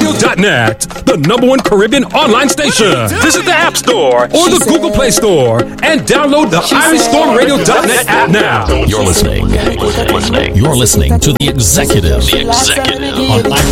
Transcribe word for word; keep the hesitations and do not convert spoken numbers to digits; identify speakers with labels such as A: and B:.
A: radio dot net, the number one Caribbean online station. Visit the App Store or the Google Play Store and download the Irish Storm Radio dot net app now.
B: You're listening. You're listening to The Executive. The Executive on